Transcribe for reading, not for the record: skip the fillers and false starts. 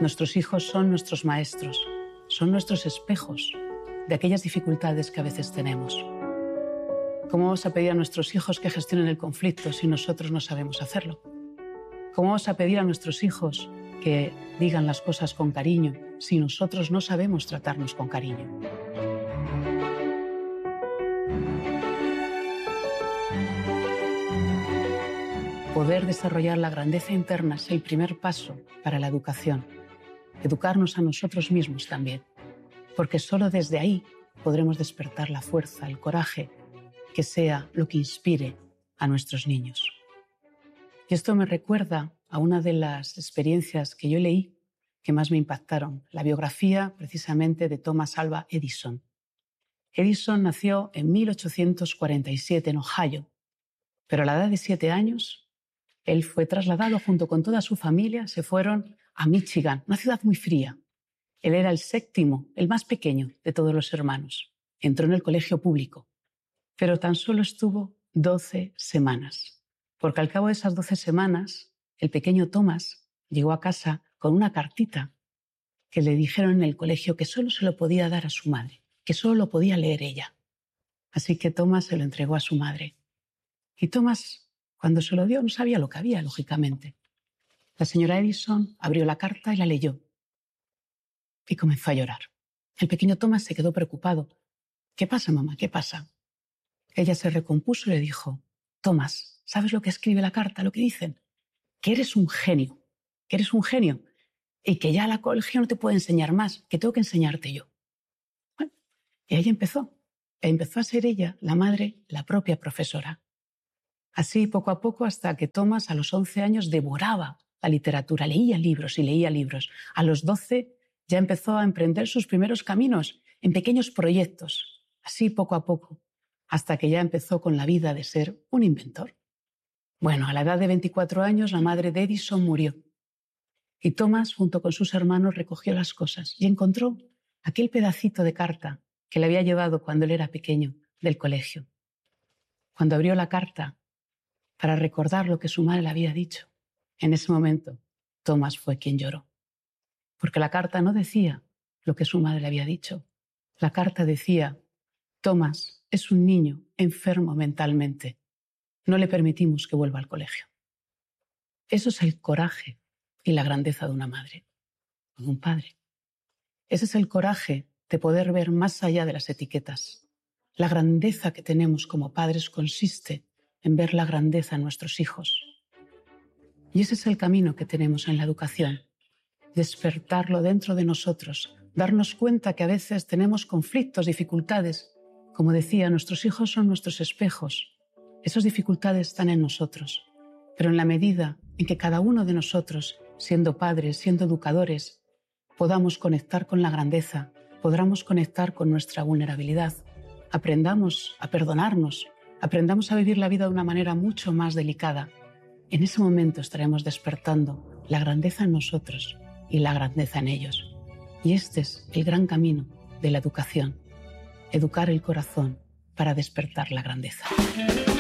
Nuestros hijos son nuestros maestros, son nuestros espejos de aquellas dificultades que a veces tenemos. ¿Cómo vamos a pedir a nuestros hijos que gestionen el conflicto si nosotros no sabemos hacerlo? ¿Cómo vamos a pedir a nuestros hijos que digan las cosas con cariño si nosotros no sabemos tratarnos con cariño? Poder desarrollar la grandeza interna es el primer paso para la educación. Educarnos a nosotros mismos también, porque solo desde ahí podremos despertar la fuerza, el coraje, que sea lo que inspire a nuestros niños. Y esto me recuerda a una de las experiencias que yo leí que más me impactaron, la biografía precisamente de Thomas Alva Edison. Edison nació en 1847 en Ohio, pero a la edad de 7 años él fue trasladado junto con toda su familia, se fueron a Michigan, una ciudad muy fría. Él era el séptimo, el más pequeño de todos los hermanos. Entró en el colegio público, pero tan solo estuvo 12 semanas, porque al cabo de esas 12 semanas, el pequeño Thomas llegó a casa con una cartita que le dijeron en el colegio que solo se lo podía dar a su madre, que solo lo podía leer ella. Así que Thomas se lo entregó a su madre. Y Thomas, cuando se lo dio, no sabía lo que había, lógicamente. La señora Edison abrió la carta y la leyó. Y comenzó a llorar. El pequeño Thomas se quedó preocupado. ¿Qué pasa, mamá? ¿Qué pasa? Ella se recompuso y le dijo, Thomas, ¿sabes lo que escribe la carta? Lo que dicen, que eres un genio, y que ya la colegio no te puede enseñar más, que tengo que enseñarte yo. Bueno, y ahí empezó. Empezó a ser ella, la madre, la propia profesora. Así, poco a poco, hasta que Thomas a los 11 años devoraba la literatura, leía libros y leía libros. A los 12 ya empezó a emprender sus primeros caminos en pequeños proyectos, así poco a poco, hasta que ya empezó con la vida de ser un inventor. Bueno, a la edad de 24 años la madre de Edison murió y Thomas, junto con sus hermanos, recogió las cosas y encontró aquel pedacito de carta que le había llevado cuando él era pequeño del colegio. Cuando abrió la carta para recordar lo que su madre le había dicho, en ese momento Thomas fue quien lloró. Porque la carta no decía lo que su madre le había dicho. La carta decía, Thomas es un niño enfermo mentalmente. No le permitimos que vuelva al colegio. Eso es el coraje y la grandeza de una madre, de un padre. Ese es el coraje de poder ver más allá de las etiquetas. La grandeza que tenemos como padres consiste en ver la grandeza en nuestros hijos. Y ese es el camino que tenemos en la educación. Despertarlo dentro de nosotros, darnos cuenta que a veces tenemos conflictos, dificultades. Como decía, nuestros hijos son nuestros espejos. Esas dificultades están en nosotros. Pero en la medida en que cada uno de nosotros, siendo padres, siendo educadores, podamos conectar con la grandeza, podamos conectar con nuestra vulnerabilidad, aprendamos a perdonarnos, aprendamos a vivir la vida de una manera mucho más delicada, en ese momento estaremos despertando la grandeza en nosotros y la grandeza en ellos. Y este es el gran camino de la educación, educar el corazón para despertar la grandeza.